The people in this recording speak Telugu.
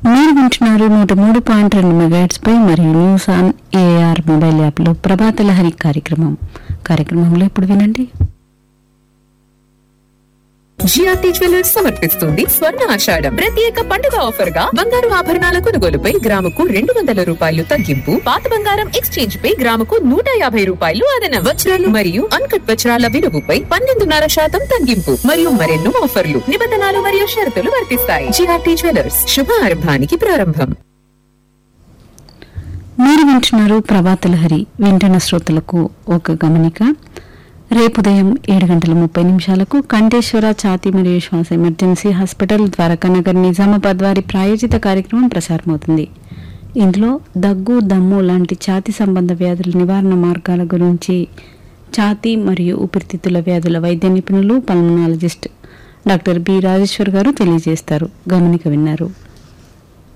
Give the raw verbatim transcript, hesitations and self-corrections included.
మీరు వింటున్నారు నూట మూడు పాయింట్ రెండు మెగాహెర్ట్జ్ పై మరియు news on AR mobile app లో ప్రభాత లహరి కార్యక్రమం కార్యక్రమంలో ఇప్పుడు వినండి. జిఆర్టీ జ్యువెలర్స్ సమర్పిస్తుంది స్వర్ణ ఆషాఢం ప్రత్యేక పండుగ ఆఫర్ గా బంగారు ఆభరణాల కొనుగోలుపై గ్రాముకు రెండు వందల రూపాయలు తగ్గింపు, పాత బంగారం ఎక్స్చేంజ్ పై గ్రాముకు నూట యాభై రూపాయలు అదనం, వజ్రాలు మరియు అన్కట్ వజ్రాల విలువపై పన్నెండున్నర శాతం తగ్గింపు మరియు మరెన్నో ఆఫర్లు, నిబంధనలు మరియు షరతులు వర్తిస్తాయి. జిఆర్టీ జ్యువెలర్స్ శుభారంభానికి ప్రారంభం. మీరు వింటున్నారు ప్రభాత లహరి. వింటున్న శ్రోతలకు ఒక గమనిక. రేపు ఉదయం ఏడు గంటల ముప్పై నిమిషాలకు కంఠేశ్వర ఛాతీ మరియు శ్వాస ఎమర్జెన్సీ హాస్పిటల్ ద్వారకానగర్ నిజామాబాద్ వారి ప్రాయోజిత కార్యక్రమం ప్రసారమవుతుంది. ఇందులో దగ్గు, దమ్ము లాంటి ఛాతీ సంబంధ వ్యాధుల నివారణ మార్గాల గురించి ఛాతీ మరియు ఊపిరితిత్తుల వ్యాధుల వైద్య నిపుణులు పల్మనాలజిస్ట్ డాక్టర్ బి రాజేశ్వర్ గారు తెలియజేస్తారు. గమనిక విన్నారు.